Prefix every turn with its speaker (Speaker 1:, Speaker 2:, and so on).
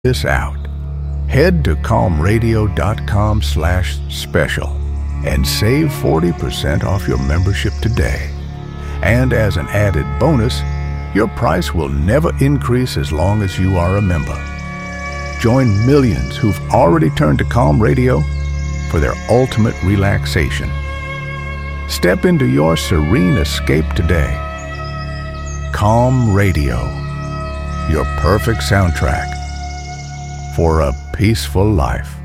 Speaker 1: this out. Head to calmradio.com/special and save 40% off your membership today. And as an added bonus, your price will never increase as long as you are a member. Join millions who've already turned to Calm Radio for their ultimate relaxation. Step into your serene escape today. Calm Radio, your perfect soundtrack for a peaceful life.